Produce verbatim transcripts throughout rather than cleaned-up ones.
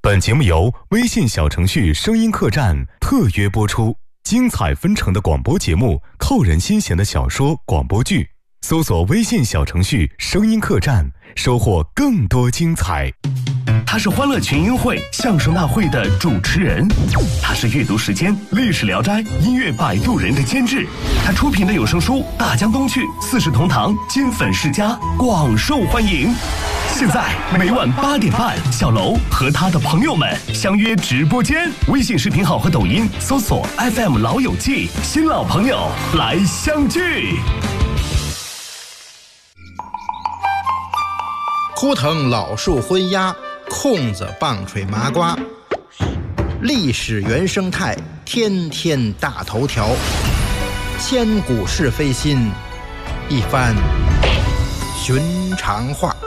本节目由微信小程序声音客栈特约播出，精彩纷呈的广播节目，扣人心弦的小说广播剧，搜索微信小程序声音客栈，收获更多精彩。 他是欢乐群英会相声大会的主持人，他是阅读时间历史聊斋音乐摆渡人的监制，他出品的有声书《大江东去》四世同堂金粉世家广受欢迎。现在每晚八点半，小楼和他的朋友们相约直播间，微信视频号和抖音搜索 F M 老友记，新老朋友来相聚。 枯藤老树昏鸦，空子棒槌麻瓜，历史原生态，天天大头条，千古是非心，一番寻常话。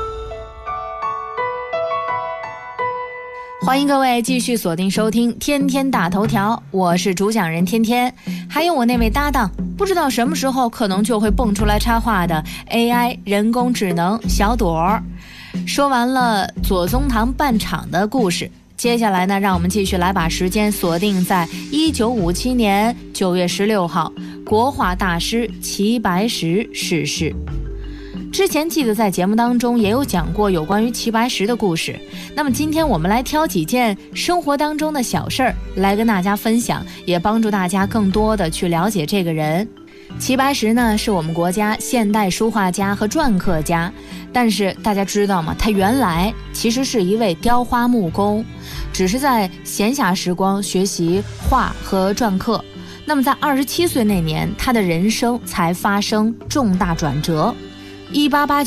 欢迎各位继续锁定收听天天大头条，我是主讲人天天，还有我那位搭档，不知道什么时候可能就会蹦出来插话的 A I 人工智能小朵儿。说完了左宗棠办场的故事，接下来呢，让我们继续来把时间锁定在一九五七年九月十六号，国画大师齐白石逝世。之前记得在节目当中也有讲过有关于齐白石的故事，那么今天我们来挑几件生活当中的小事儿来跟大家分享，也帮助大家更多的去了解这个人。齐白石呢，是我们国家现代书画家和篆刻家，但是大家知道吗？他原来其实是一位雕花木工，只是在闲暇时光学习画和篆刻。那么在二十七岁那年，他的人生才发生重大转折。一八八九